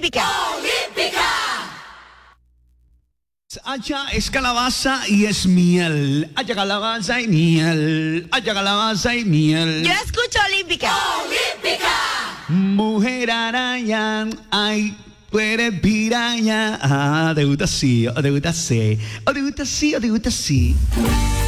Olímpica. Haya es calabaza y es miel. Haya calabaza y miel. Haya calabaza y miel. Yo escucho Olímpica. Mujer araña, ay, tú eres piraña. Ah, te gusta así, o te gusta así, o te gusta así, o te gusta así.